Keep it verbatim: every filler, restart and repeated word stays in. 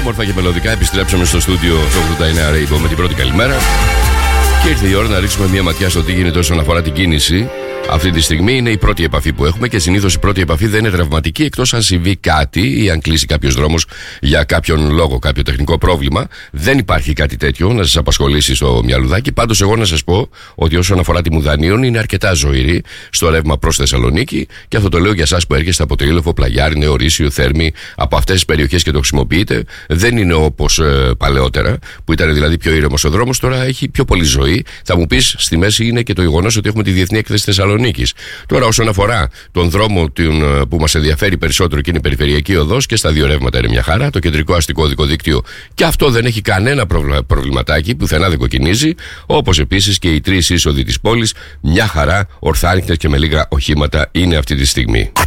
Όμορφα και μελωδικά επιστρέψαμε στο στούντιο του ογδόντα εννέα Rainbow με την πρώτη καλημέρα. Και ήρθε η ώρα να ρίξουμε μια ματιά στο τι γίνεται όσον αφορά την κίνηση. Αυτή τη στιγμή είναι η πρώτη επαφή που έχουμε και συνήθως η πρώτη επαφή δεν είναι τραυματική εκτός αν συμβεί κάτι ή αν κλείσει κάποιος δρόμος για κάποιον λόγο, κάποιο τεχνικό πρόβλημα. Δεν υπάρχει κάτι τέτοιο να σας απασχολήσει στο μυαλουδάκι. Πάντως, εγώ να σας πω ότι όσον αφορά τη Μουδανίων είναι αρκετά ζωηρή στο ρεύμα προς Θεσσαλονίκη και αυτό το λέω για εσάς που έρχεστε από Τρίλοφο, Πλαγιάρι, Νεορίσιο, Θέρμη, από αυτές τις περιοχές και το χρησιμοποιείτε. Δεν είναι όπως ε, παλαιότερα που ήταν δηλαδή πιο ήρεμος ο δρόμος, τώρα έχει πιο πολύ ζωή. Θα μου πεις, στη μέση είναι και το γεγονός ότι έχουμε τη Διεθνή Έκθεση Θεσσαλονίκη. Τώρα, όσον αφορά τον δρόμο που μας ενδιαφέρει περισσότερο και είναι η περιφερειακή οδός και στα δύο ρεύματα είναι μια χαρά. Το κεντρικό αστικό οδικό δίκτυο και αυτό δεν έχει κανένα προβληματάκι, πουθενά δεν κοκκινίζει. Όπως επίσης και οι τρεις είσοδοι της πόλης, μια χαρά, ορθάνυχτες και με λίγα οχήματα είναι αυτή τη στιγμή.